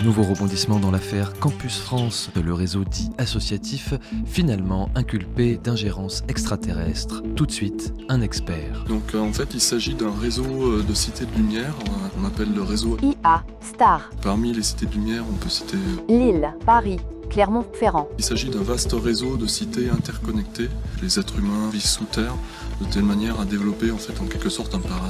Nouveau rebondissement dans l'affaire Campus France, le réseau dit associatif, finalement inculpé d'ingérence extraterrestre. Tout de suite, un expert. Donc en fait, il s'agit d'un réseau de cités de lumière, on appelle le réseau IA, Star, Parmi les cités de lumière, on peut citer... Lille, Paris, Clermont-Ferrand. Il s'agit d'un vaste réseau de cités interconnectées. Les êtres humains vivent sous terre de telle manière à développer en quelque sorte un paradis.